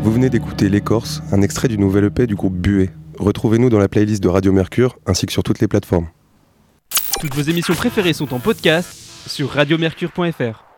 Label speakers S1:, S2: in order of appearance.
S1: Vous venez d'écouter L'Écorce, un extrait du nouvel EP du groupe Buée. Retrouvez-nous dans la playlist de Radio Mercure ainsi que sur toutes les plateformes.
S2: Toutes vos émissions préférées sont en podcast sur radiomercure.fr.